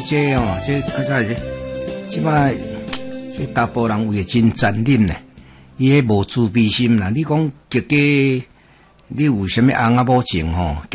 这哦，这较早即摆这大部分人有诶真残忍呢，伊迄无自卑心啦。你讲家家，你有啥物翁仔某情吼？